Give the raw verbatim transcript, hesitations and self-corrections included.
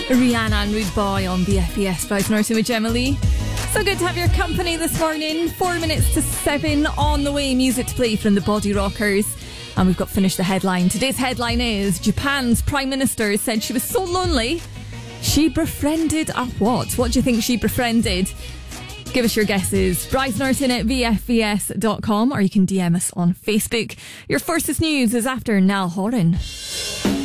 Rihanna and Rude Boy on B F B S. Bryce Norton with Gemma Lee. So good to have your company this morning. Four minutes to seven on the way. Music to play from the Body Rockers. And we've got finished the headline. Today's headline is Japan's Prime Minister said she was so lonely she befriended a what? What do you think she befriended? Give us your guesses. Bryce Norton at V F B S dot com, or you can D M us on Facebook. Your Forces News is after Niall Horan.